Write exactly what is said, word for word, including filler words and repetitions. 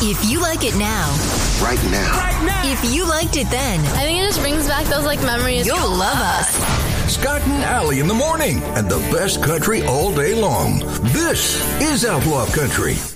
If you like it now, Right now. Right now. if you liked it then, I think it just brings back those like memories. you'll love us. Scott and Allie in the morning and the best country all day long. This is Outlaw Country.